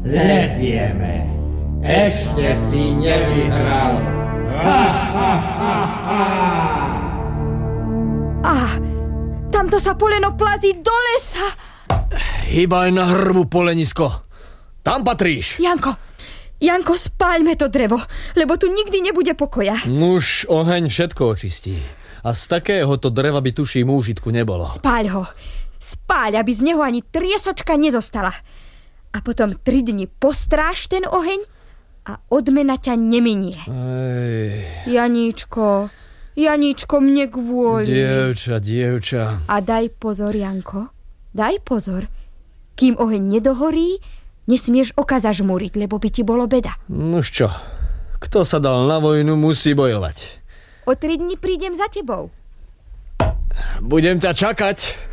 lezieme. Ešte si nevyhral. Ha, ha, ha, ha. Tamto sa poleno plazí do lesa. Hýbaj na hrbu, polenisko. Tam patríš. Janko, spáľme to drevo, lebo tu nikdy nebude pokoja. Nuž, oheň všetko očistí. A z takéhoto dreva by tuším úžitku nebolo. Spáľ ho. Spáľ, aby z neho ani triesočka nezostala. A potom 3 dni postráž ten oheň a odmena ťa neminie. Janíčko, mne kvôli. Dievča. A daj pozor, Janko. Daj pozor. Kým oheň nedohorí, nesmieš oka zažmúriť, lebo by ti bolo beda. Nuž čo, kto sa dal na vojnu, musí bojovať. O 3 dni prídem za tebou. Budem ťa čakať.